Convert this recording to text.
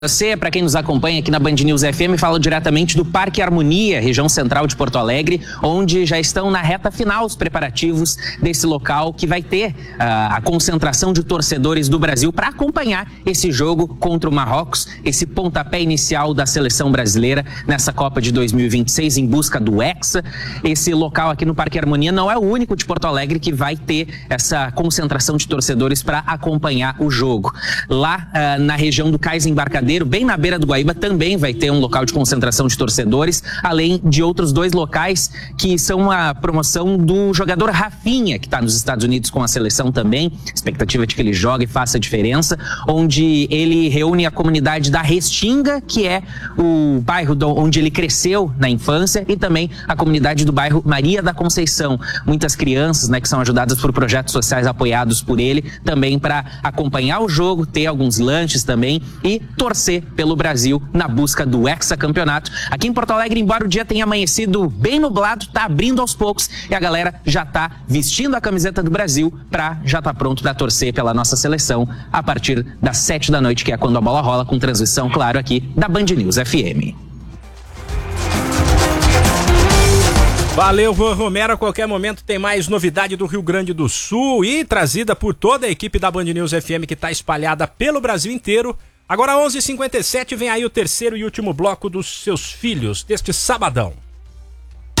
Você, para quem nos acompanha aqui na Band News FM, fala diretamente do Parque Harmonia, região central de Porto Alegre, onde já estão na reta final os preparativos desse local que vai ter a concentração de torcedores do Brasil para acompanhar esse jogo contra o Marrocos, esse pontapé inicial da seleção brasileira nessa Copa de 2026 em busca do Hexa. Esse local aqui no Parque Harmonia não é o único de Porto Alegre que vai ter essa concentração de torcedores para acompanhar o jogo. Lá na região do Cais Embarcadero, bem na beira do Guaíba, também vai ter um local de concentração de torcedores, além de outros dois locais que são a promoção do jogador Rafinha, que está nos Estados Unidos com a seleção também, expectativa de que ele jogue e faça a diferença, onde ele reúne a comunidade da Restinga, que é o bairro onde ele cresceu na infância, e também a comunidade do bairro Maria da Conceição. Muitas crianças, que são ajudadas por projetos sociais apoiados por ele, também para acompanhar o jogo, ter alguns lanches também e torcer pelo Brasil na busca do hexacampeonato. Aqui em Porto Alegre, embora o dia tenha amanhecido bem nublado, tá abrindo aos poucos e a galera já tá vestindo a camiseta do Brasil já tá pronto para torcer pela nossa seleção a partir das 7 da noite, que é quando a bola rola, com transmissão, claro, aqui da Band News FM. Valeu, Juan Romero. A qualquer momento tem mais novidade do Rio Grande do Sul e trazida por toda a equipe da Band News FM, que está espalhada pelo Brasil inteiro. Agora 11h57, vem aí o terceiro e último bloco dos seus filhos deste sabadão.